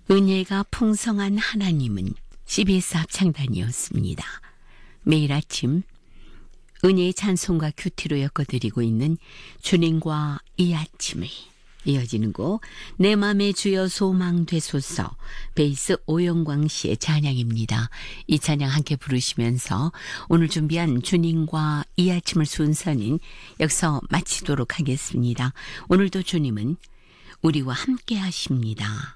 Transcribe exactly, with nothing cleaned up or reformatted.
은혜가 풍성한 하나님은 씨비에스 합창단이었습니다. 매일 아침 은혜의 찬송과 큐티로 엮어드리고 있는 주님과 이 아침을, 이어지는 곡 내 맘에 주여 소망되소서, 베이스 오영광 씨의 찬양입니다. 이 찬양 함께 부르시면서 오늘 준비한 주님과 이 아침을 순서는 여기서 마치도록 하겠습니다. 오늘도 주님은 우리와 함께 하십니다.